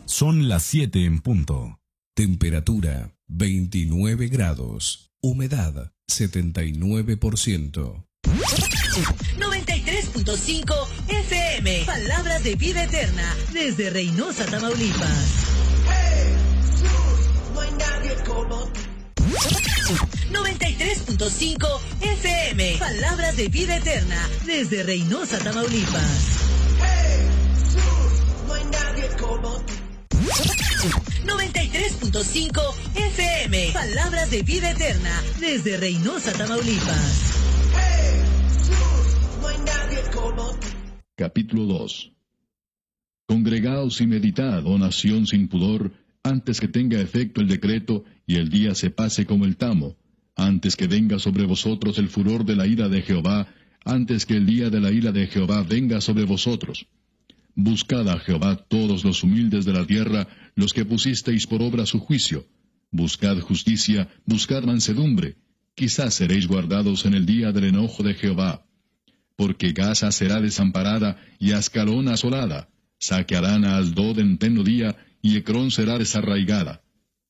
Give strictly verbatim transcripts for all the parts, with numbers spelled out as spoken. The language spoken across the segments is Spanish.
Son las siete en punto. Temperatura veintinueve grados. Humedad setenta y nueve por ciento. noventa y tres punto cinco F M. Palabras de vida eterna. Desde Reynosa, Tamaulipas. No hay nadie como tú. noventa y tres punto cinco F M. Palabras de vida eterna. Desde Reynosa, Tamaulipas. No hay nadie como tú. noventa y tres punto cinco F M. Palabras de vida eterna. Desde Reynosa, Tamaulipas. No hay nadie como tú. Capítulo dos. Congregaos y meditad, oh nación sin pudor, antes que tenga efecto el decreto y el día se pase como el tamo, antes que venga sobre vosotros el furor de la ira de Jehová, antes que el día de la ira de Jehová venga sobre vosotros. Buscad a Jehová todos los humildes de la tierra, los que pusisteis por obra su juicio. Buscad justicia, buscad mansedumbre. Quizás seréis guardados en el día del enojo de Jehová. Porque Gaza será desamparada y Ascalón asolada. Saquearán a Asdod en pleno día, y Ecrón será desarraigada.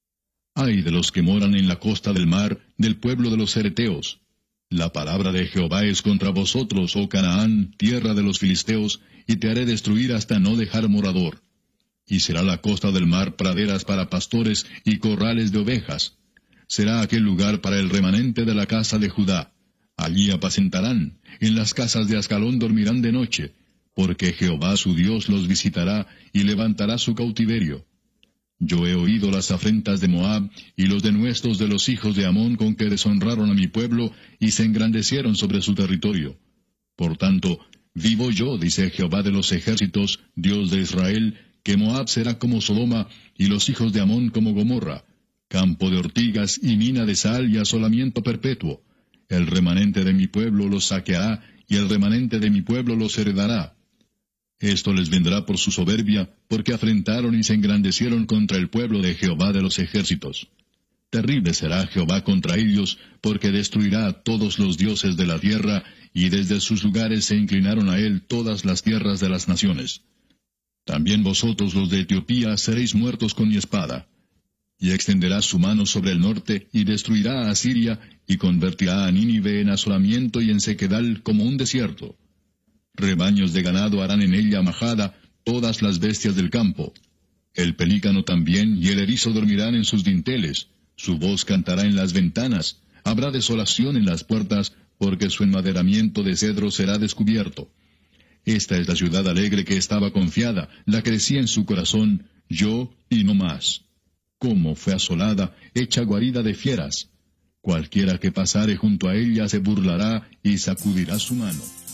Ay de los que moran en la costa del mar, del pueblo de los cereteos. La palabra de Jehová es contra vosotros, oh Canaán, tierra de los filisteos, y te haré destruir hasta no dejar morador. Y será la costa del mar praderas para pastores y corrales de ovejas. Será aquel lugar para el remanente de la casa de Judá. Allí apacentarán, en las casas de Ascalón dormirán de noche, porque Jehová su Dios los visitará y levantará su cautiverio. Yo he oído las afrentas de Moab y los denuestos de los hijos de Amón con que deshonraron a mi pueblo y se engrandecieron sobre su territorio. Por tanto, vivo yo, dice Jehová de los ejércitos, Dios de Israel, que Moab será como Sodoma y los hijos de Amón como Gomorra, campo de ortigas y mina de sal y asolamiento perpetuo. El remanente de mi pueblo los saqueará y el remanente de mi pueblo los heredará. Esto les vendrá por su soberbia, porque afrentaron y se engrandecieron contra el pueblo de Jehová de los ejércitos. Terrible será Jehová contra ellos, porque destruirá a todos los dioses de la tierra, y desde sus lugares se inclinaron a él todas las tierras de las naciones. También vosotros los de Etiopía seréis muertos con mi espada. Y extenderá su mano sobre el norte, y destruirá a Asiria, y convertirá a Nínive en asolamiento y en sequedal como un desierto. Rebaños de ganado harán en ella majada, todas las bestias del campo. El pelícano también y el erizo dormirán en sus dinteles. Su voz cantará en las ventanas. Habrá desolación en las puertas, porque su enmaderamiento de cedro será descubierto. Esta es la ciudad alegre que estaba confiada, la que decía en su corazón, yo y no más. Cómo fue asolada, hecha guarida de fieras. Cualquiera que pasare junto a ella se burlará y sacudirá su mano.